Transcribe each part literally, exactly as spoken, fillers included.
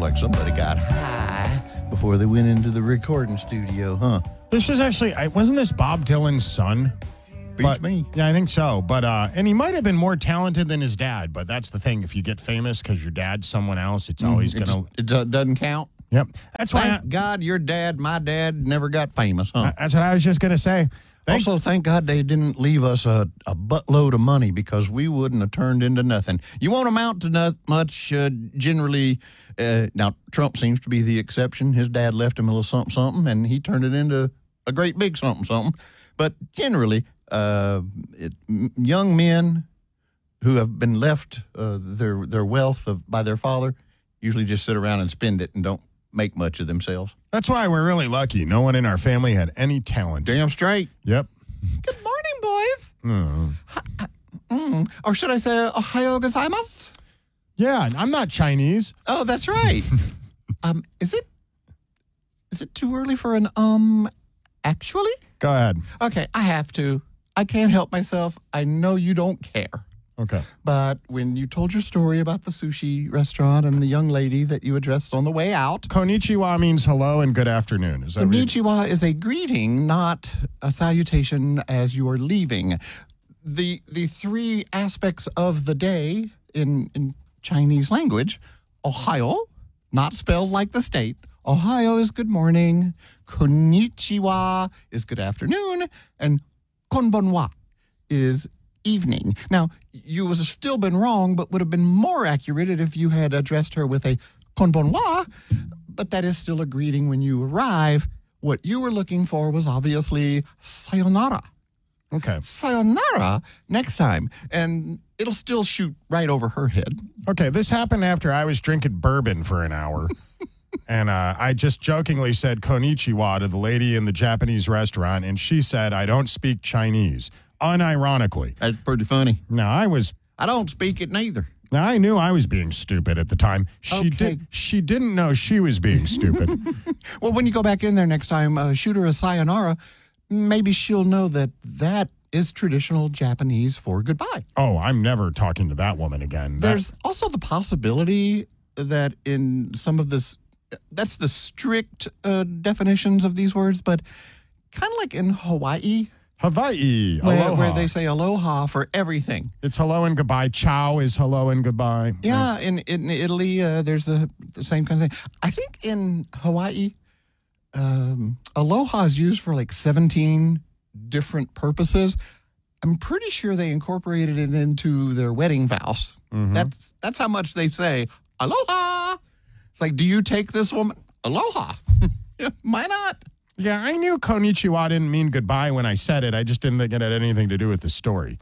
like somebody got high before they went into the recording studio, huh? This was actually, I- wasn't this Bob Dylan's son? Beats But- me. Yeah, I think so. But uh, and he might have been more talented than his dad. But that's the thing. If you get famous because your dad's someone else, it's always It, gonna. just- it do- doesn't count. Yep. That's why. I, Thank God your dad, my dad, never got famous, huh? that's what I was just gonna say. Thank- Also, thank God they didn't leave us a, a buttload of money because we wouldn't have turned into nothing. You won't amount to not much uh, generally. Uh, now, Trump seems to be the exception. His dad left him a little something, something, and he turned it into a great big something, something. But generally, uh, it, m- young men who have been left uh, their their wealth of, by their father usually just sit around and spend it and don't make much of themselves. That's why we're really lucky. No one in our family had any talent. Damn straight. Yep. Good morning, boys. Mm. Mm. Or should I say, Ohio gozaimasu? Yeah, I'm not Chinese. Oh, that's right. um, is it is it too early for an um? Actually, Go ahead. okay, I have to. I can't help myself. I know you don't care, Okay. but when you told your story about the sushi restaurant and the young lady that you addressed on the way out, Konnichiwa means hello and good afternoon. Is that right? konnichiwa is a greeting, not a salutation as you are leaving. The the three aspects of the day in in Chinese language: Ohio, not spelled like the state. Ohio is good morning. Konnichiwa is good afternoon, and konbanwa is evening. Now, you would have still been wrong, but would have been more accurate if you had addressed her with a konbanwa. But that is still a greeting when you arrive. What you were looking for was obviously sayonara. Okay. Sayonara next time. And it'll still shoot right over her head. Okay, this happened after I was drinking bourbon for an hour. And uh, I just jokingly said konnichiwa to the lady in the Japanese restaurant, and she said, I don't speak Chinese, unironically. That's pretty funny. Now, I was, I don't speak it neither. now I knew I was being stupid at the time. She Okay. did. She didn't know she was being stupid. Well, when you go back in there next time, uh, shoot her a sayonara. Maybe she'll know that that is traditional Japanese for goodbye. Oh, I'm never talking to that woman again. That- There's also the possibility that in some of this, that's the strict uh, definitions of these words, but kind of like in Hawaii, Hawaii, where, aloha. where they say aloha for everything. It's hello and goodbye. Ciao is hello and goodbye. Yeah, in, in Italy, uh, there's a, the same kind of thing. I think in Hawaii, um, aloha is used for like seventeen different purposes. I'm pretty sure they incorporated it into their wedding vows. Mhm. That's that's how much they say aloha. It's like, do you take this woman? Aloha. Why not? Yeah, I knew konnichiwa didn't mean goodbye when I said it. I just didn't think it had anything to do with the story.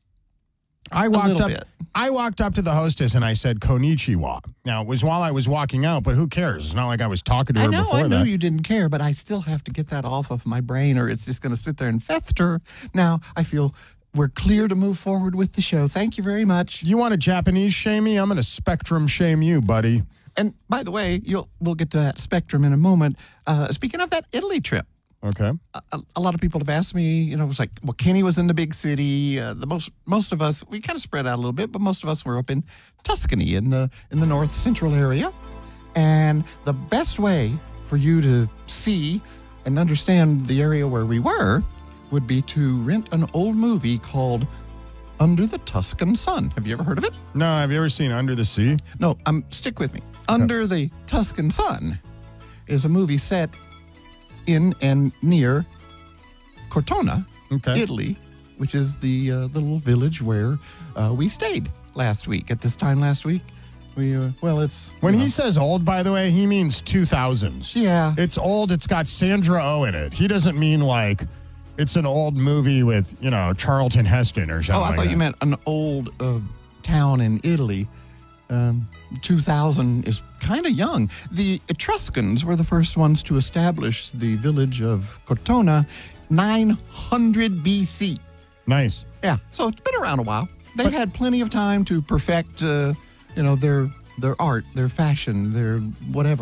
I walked little up bit. I walked up to the hostess and I said konnichiwa. Now, it was while I was walking out, but who cares? It's not like I was talking to I her know, before I knew that. you didn't care, but I still have to get that off of my brain or it's just going to sit there and fester. Now, I feel we're clear to move forward with the show. Thank you very much. You want to Japanese shame me? I'm going to spectrum shame you, buddy. And by the way, you'll we'll get to that spectrum in a moment. Uh, speaking of that Italy trip, Okay. a, a lot of people have asked me, you know, it was like, well, Kenny was in the big city. Uh, the most most of us, we kind of spread out a little bit, but most of us were up in Tuscany in the in the north central area. And the best way for you to see and understand the area where we were would be to rent an old movie called Under the Tuscan Sun. Have you ever heard of it? No, have you ever seen Under the Sea? No, um, stick with me. Under the Tuscan Sun is a movie set in and near Cortona, Okay. Italy, which is the uh, the little village where uh, we stayed last week. At this time last week, we uh, well, it's When you he know, says old, by the way, he means two thousands. yeah. It's old. It's got Sandra Oh in it. He doesn't mean like it's an old movie with, you know, Charlton Heston or something Oh, I like thought that. you meant an old uh, town in Italy. Um, two thousand is kind of young. The Etruscans were the first ones to establish the village of Cortona, nine hundred B C. Nice. Yeah, so it's been around a while. They've had plenty of time to perfect, uh, you know, their their art, their fashion, their whatever.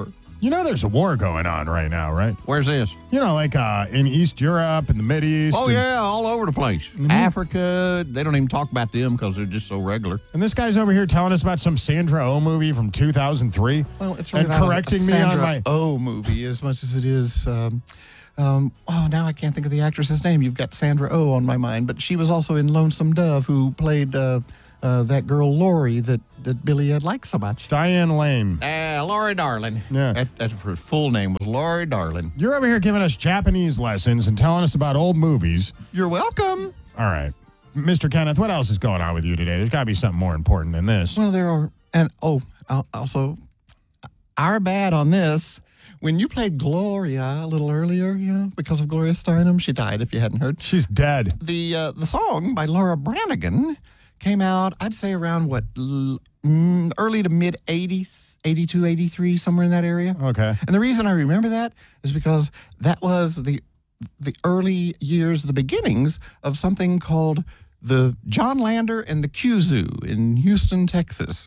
You know there's a war going on right now, right? Where's this? You know, like uh, in East Europe and the Mideast. Oh, and, yeah, all over the place. Mm-hmm. Africa, they don't even talk about them because they're just so regular. And this guy's over here telling us about some Sandra Oh movie from two thousand three. Well, it's really and not correcting a, a me Sandra on my Oh movie as much as it is. Um, um, oh, now I can't think of the actress's name. You've got Sandra Oh on my mind, but she was also in Lonesome Dove, who played uh, uh, that girl Lori that, that Billy had liked so much. Diane Lane. Ah, uh, Lori Darling. Yeah, that, that's her full name was Lori Darling. You're over here giving us Japanese lessons and telling us about old movies. You're welcome. All right. Mister Kenneth, what else is going on with you today? There's got to be something more important than this. Well, there are, and oh, also, our bad on this. When you played Gloria a little earlier, you know, because of Gloria Steinem, she died, if you hadn't heard. She's dead. The uh, the song by Laura Branigan came out, I'd say around, what, l- mm, early to mid-eighties, eighty-two, eighty-three, somewhere in that area. Okay. And the reason I remember that is because that was the the early years, the beginnings of something called the John Lander and the Q Zoo in Houston, Texas.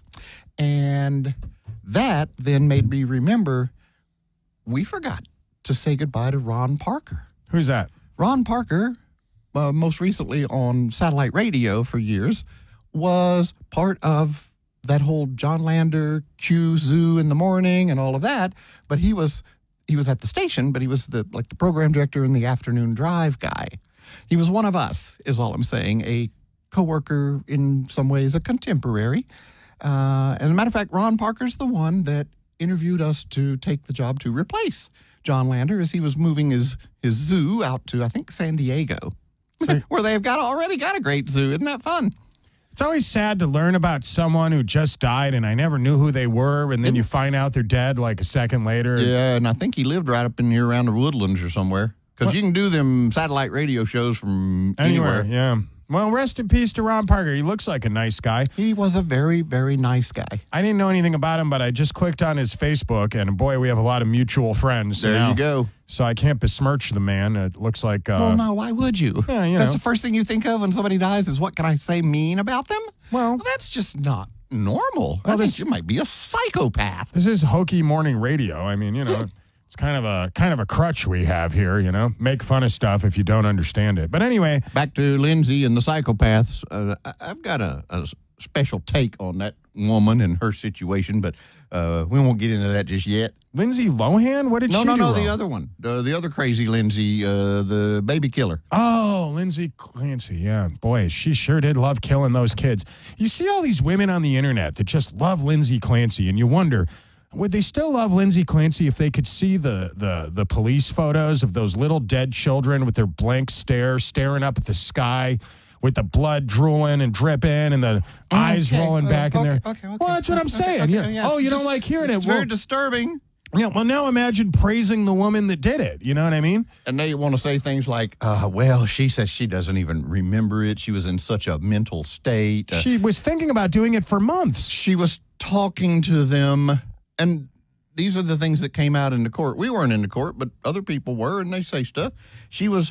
And that then made me remember we forgot to say goodbye to Ron Parker. Who's that? Ron Parker, uh, most recently on satellite radio for years, was part of that whole John Lander Q Zoo in the morning and all of that. But he was he was at the station, but he was the like the program director and the afternoon drive guy. He was one of us, is all I'm saying, a coworker, in some ways a contemporary. Uh, and as a matter of fact, Ron Parker's the one that interviewed us to take the job to replace John Lander as he was moving his, his zoo out to, I think, San Diego, so, where they've got already got a great zoo. Isn't that fun? It's always sad to learn about someone who just died and I never knew who they were, and then you find out they're dead like a second later. Yeah, and I think he lived right up in here around the Woodlands or somewhere. Because you can do them satellite radio shows from anywhere. anywhere. Yeah. Well, rest in peace to Ron Parker. He looks like a nice guy. He was a very, very nice guy. I didn't know anything about him, but I just clicked on his Facebook, and boy, we have a lot of mutual friends. There now. you go. So I can't besmirch the man. It looks like... Uh, well, no, why would you? Yeah, you That's know. the first thing you think of when somebody dies is, what can I say mean about them? Well, well that's just not normal. Well, I this, think you might be a psychopath. This is hokey morning radio. I mean, you know... It's kind of a kind of a crutch we have here, you know. Make fun of stuff if you don't understand it. But anyway, back to Lindsay and the psychopaths. Uh, I've got a, a special take on that woman and her situation, but uh, we won't get into that just yet. Lindsay Lohan? What did no, she no, do No, no, wrong? the other one, uh, the other crazy Lindsay, uh, the baby killer. Oh, Lindsay Clancy. Yeah, boy, she sure did love killing those kids. You see all these women on the internet that just love Lindsay Clancy, and you wonder, would they still love Lindsay Clancy if they could see the, the, the police photos of those little dead children with their blank stare, staring up at the sky with the blood drooling and dripping and the okay. eyes rolling back uh, okay, in there? Okay, okay, well, that's what I'm saying. Okay, yeah. okay, yeah. Oh, you Just, don't like hearing it? It's well, very disturbing. Yeah, well, now imagine praising the woman that did it. You know what I mean? And they want to say things like, uh, well, she says she doesn't even remember it. She was in such a mental state. Uh, she was thinking about doing it for months. She was talking to them, and these are the things that came out in the court. We weren't in the court, but other people were, and they say stuff. She was,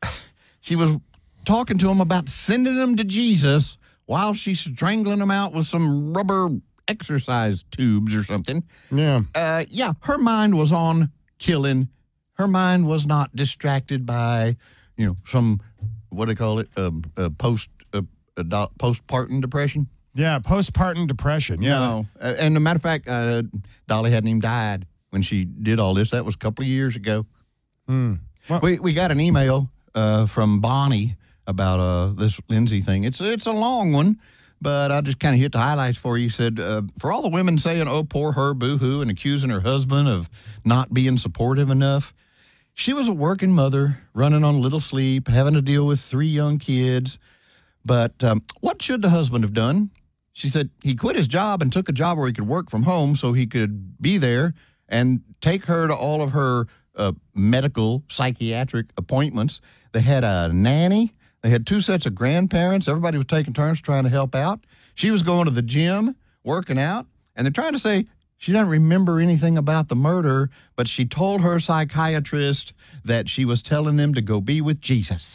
she was talking to them about sending them to Jesus while she's strangling them out with some rubber exercise tubes or something. Yeah. Uh, yeah, her mind was on killing. Her mind was not distracted by, you know, some, what do they call it, uh, uh, post, uh, uh, postpartum depression. Yeah, postpartum depression. Yeah. No. Uh, and a matter of fact, uh, Dolly hadn't even died when she did all this. That was a couple of years ago. Hmm. Well, we we got an email uh, from Bonnie about uh, this Lindsay thing. It's it's a long one, but I'll just kind of hit the highlights for you. Said, uh, for all the women saying, oh, poor her, boo-hoo, and accusing her husband of not being supportive enough, she was a working mother, running on little sleep, having to deal with three young kids. But um, what should the husband have done? She said he quit his job and took a job where he could work from home so he could be there and take her to all of her uh, medical, psychiatric appointments. They had a nanny. They had two sets of grandparents. Everybody was taking turns trying to help out. She was going to the gym, working out, and they're trying to say she doesn't remember anything about the murder, but she told her psychiatrist that she was telling them to go be with Jesus.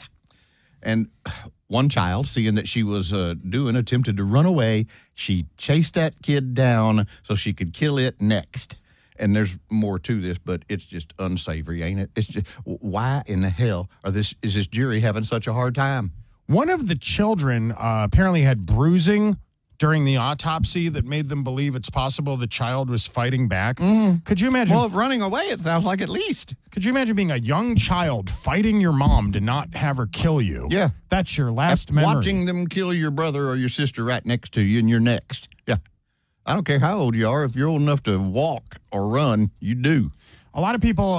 And one child, seeing that she was uh, doing, attempted to run away. She chased that kid down so she could kill it next. and there's more to this, but it's just unsavory, ain't it? It's just, why in the hell are this is this jury having such a hard time? One of the children uh, apparently had bruising during the autopsy that made them believe it's possible the child was fighting back. Mm. Could you imagine? Well, running away, it sounds like at least. Could you imagine being a young child fighting your mom to not have her kill you? Yeah. That's your last memory. Watching them kill your brother or your sister right next to you and you're next. Yeah. I don't care how old you are. If you're old enough to walk or run, you do. A lot of people